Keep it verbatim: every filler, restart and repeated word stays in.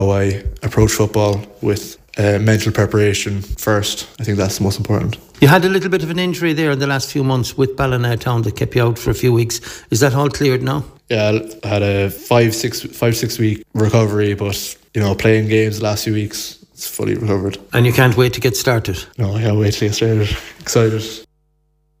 how I approach football with uh, mental preparation first. I think that's the most important. You had a little bit of an injury there in the last few months with Ballina that kept you out for a few weeks. Is that all cleared now? Yeah, I had a five, six, five, six week recovery, but you know, playing games the last few weeks, it's fully recovered. And you can't wait to get started? No, I can't wait to get started. Excited.